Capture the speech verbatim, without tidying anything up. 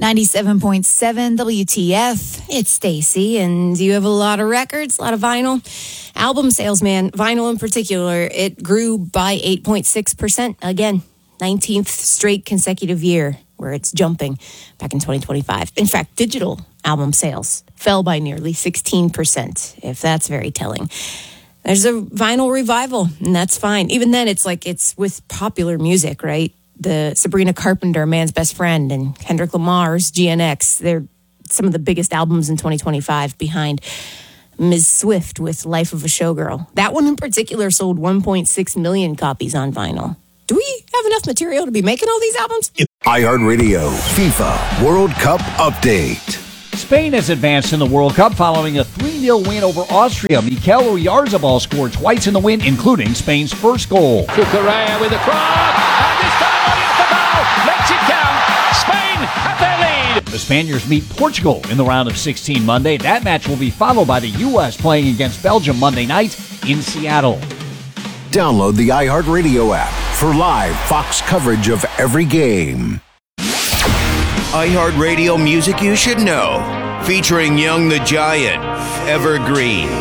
ninety-seven point seven W T F. It's Stacy, and you have a lot of records, a lot of vinyl. Album sales, man, vinyl in particular, it grew by eight point six percent. Again, nineteenth straight consecutive year where it's jumping back in twenty twenty-five. In fact, digital album sales fell by nearly sixteen percent, if that's very telling. There's a vinyl revival, and that's fine. Even then, it's like it's with popular music, right? The Sabrina Carpenter, Man's Best Friend, and Kendrick Lamar's G N X. They're some of the biggest albums in twenty twenty-five behind Miz Swift with Life of a Showgirl. That one in particular sold one point six million copies on vinyl. Do we have enough material to be making all these albums? iHeartRadio FIFA World Cup Update. Spain has advanced in the World Cup following a three nil win over Austria. Mikel Oyarzabal scored twice in the win, including Spain's first goal. Cucurella with a cross, and this time Oyarzabal makes it count. Spain have their lead. The Spaniards meet Portugal in the round of sixteen Monday. That match will be followed by the U S playing against Belgium Monday night in Seattle. Download the iHeartRadio app for live Fox coverage of every game. iHeartRadio music you should know, featuring Young the Giant, Evergreen,